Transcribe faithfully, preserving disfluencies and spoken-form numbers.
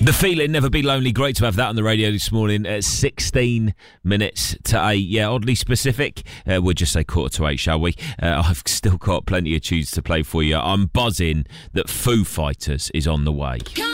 The Feeling, Never Be Lonely. Great to have that on the radio this morning at sixteen minutes to eight. Yeah, oddly specific. Uh, we'll just say quarter to eight, shall we? Uh, I've still got plenty of tunes to play for you. I'm buzzing that Foo Fighters is on the way.